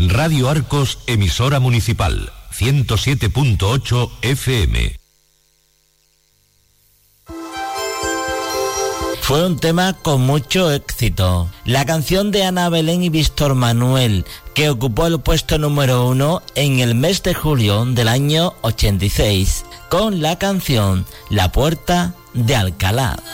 Radio Arcos, emisora municipal, 107.8 FM. Fue un tema con mucho éxito. La canción de Ana Belén y Víctor Manuel, que ocupó el puesto número 1 en el mes de julio del año 86, con la canción La Puerta de Alcalá.